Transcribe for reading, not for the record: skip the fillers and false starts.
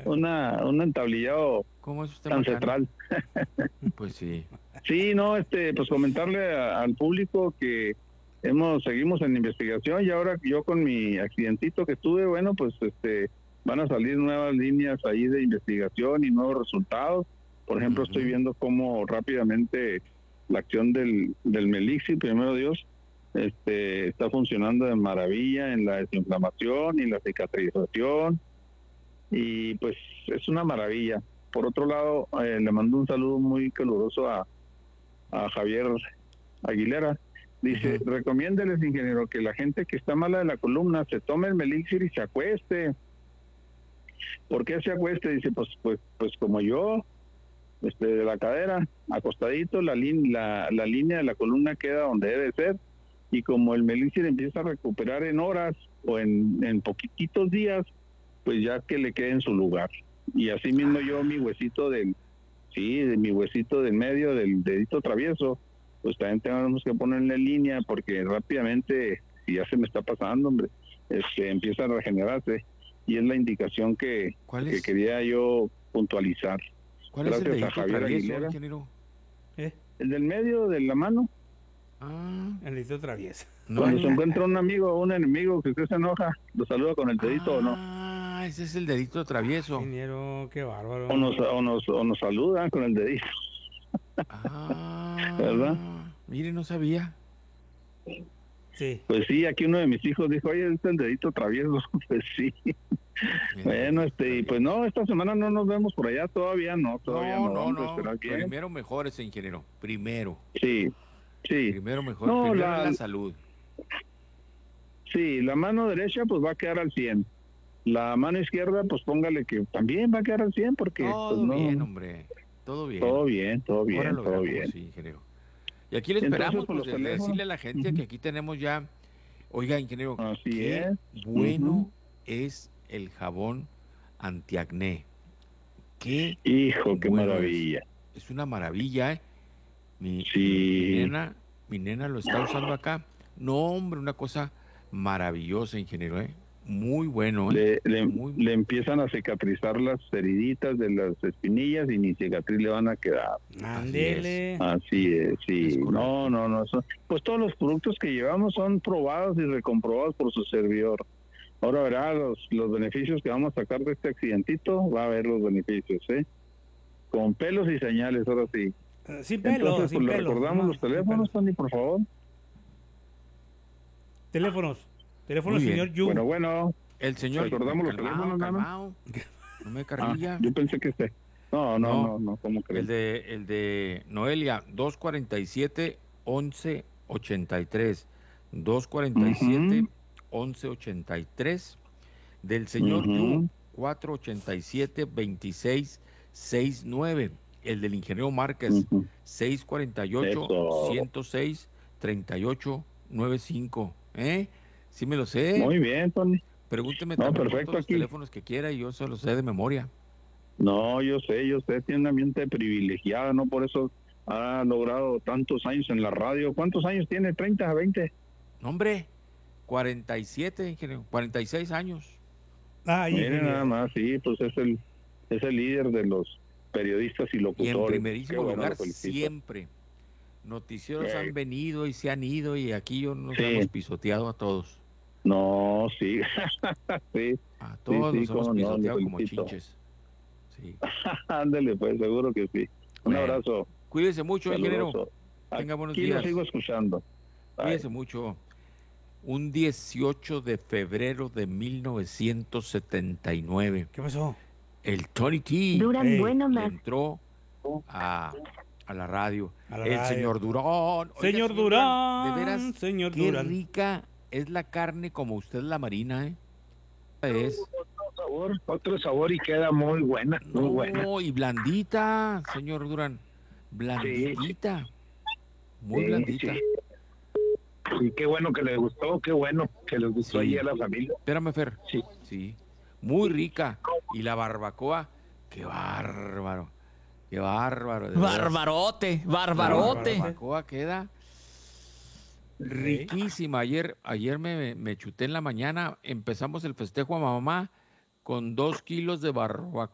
un entablillado ¿Cómo es usted, ancestral. Pues sí. Sí, no, pues comentarle al público que seguimos en investigación y ahora yo con mi accidentito que tuve, bueno, pues van a salir nuevas líneas ahí de investigación y nuevos resultados. Por ejemplo, estoy viendo cómo rápidamente la acción del Melixi, primero Dios, está funcionando de maravilla en la desinflamación y la cicatrización, y pues es una maravilla. Por otro lado, le mando un saludo muy caluroso a Javier Aguilera. Dice, recomiéndeles, ingeniero, que la gente que está mala de la columna se tome el Melixir y se acueste. ¿Por qué se acueste? Dice, pues como yo, de la cadera, acostadito, la línea de la columna queda donde debe ser, y como el Melixir empieza a recuperar en horas o en poquititos días, pues ya que le quede en su lugar. Y así mismo yo, mi huesito de mi huesito del medio, del dedito travieso, pues también tenemos que ponerle en línea, porque rápidamente, si ya se me está pasando, hombre, empieza a regenerarse, y es la indicación que quería yo puntualizar. ¿Cuál es el Gracias a dedito Javier travieso, Aguilera. ingeniero? El del medio de la mano. El dedito travieso. Cuando se encuentra un amigo o un enemigo que usted se enoja, lo saluda con el dedito o no. Ah, ese es el dedito travieso. Ingeniero, qué bárbaro. O nos saludan con el dedito. ¿Verdad? Mire, no sabía. Sí. Pues sí, aquí uno de mis hijos dijo, oye, es el dedito travieso. Pues sí. Bueno, y pues no, esta semana no nos vemos por allá, todavía no. Vamos a esperar bien. Primero mejor ese, ingeniero. Primero. Sí. Primero mejor. No, primero la salud. Sí, la mano derecha pues va a quedar al 100. La mano izquierda, pues póngale que también va a quedar al 100, porque todo pues, no, bien, hombre. Todo bien. Todo bien. Sí, ingeniero. Y aquí le esperamos. Entonces, pues, decirle a la gente que aquí tenemos ya. Oiga, ingeniero, qué bueno es el jabón antiacné. Qué maravilla. Es una maravilla, ¿eh? Mi nena lo está usando acá. No, hombre, una cosa maravillosa, ingeniero, ¿eh? Muy bueno, ¿eh? Le empiezan a cicatrizar las heriditas de las espinillas y ni cicatriz le van a quedar. Ándele. Así es, sí. No. Pues todos los productos que llevamos son probados y recomprobados por su servidor. Ahora verá los beneficios que vamos a sacar de este accidentito. Va a ver los beneficios, ¿eh? Con pelos y señales, ahora sí. Sin pelos. Entonces, pues le recordamos los teléfonos, Tony, por favor. Teléfonos, señor Yu. Bueno. El señor. Recordamos los teléfonos, calmado. No me carrilla. Yo pensé que No, ¿cómo crees? El de Noelia, 247-1183. 247-1183. Del señor Yu, 487-2669. El del ingeniero Márquez, 648-106-3895. Sí me lo sé. Muy bien, Tony. Pregúnteme también por todos los teléfonos que quiera y yo se los sé de memoria. No, yo sé, tiene una mente privilegiada, ¿no? Por eso ha logrado tantos años en la radio. ¿Cuántos años tiene? ¿30, 20? Hombre, 47, ingeniero, 46 años. Mire nada más, sí, pues es el líder de los periodistas y locutores. Y en primerísimo lugar, siempre. Noticieros han venido y se han ido y aquí nos hemos pisoteado a todos. No, sí. Sí. A todos nos hemos pisoteado como chinches. Sí. Ándale, pues, seguro que sí. Un abrazo. Cuídese mucho, ingeniero. Tenga buenos días. Aquí lo sigo escuchando. Cuídese mucho. Un 18 de febrero de 1979. ¿Qué pasó? El Tony T entró a la radio. Señor Durán. Señor Durán. De veras, señor qué Durán. rica es la carne como usted la marina, ¿eh? Es otro sabor y queda muy buena, muy buena. Y blandita, señor Durán. Blandita. Sí. Muy blandita. Sí. Y qué bueno que les gustó, qué bueno que les gustó allí a la familia. Espérame, Fer. Sí. Muy rica. Y la barbacoa, qué bárbaro. Qué bárbaro. Barbarote. La barbacoa queda riquísima. Ayer me chuté en la mañana. Empezamos el festejo a mamá con 2 kilos de barbacoa.